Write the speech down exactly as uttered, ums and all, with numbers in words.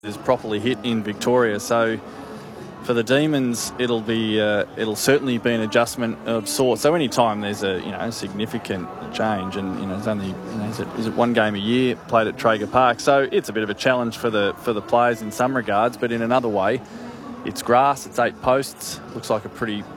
is properly hit in Victoria. So for the Demons, it'll be uh, it'll certainly be an adjustment of sorts. So any time there's a you know significant change, and you know it's only you know, is it is it one game a year played at Traeger Park, so it's a bit of a challenge for the for the players in some regards, but in another way, it's grass, it's eight posts, looks like a pretty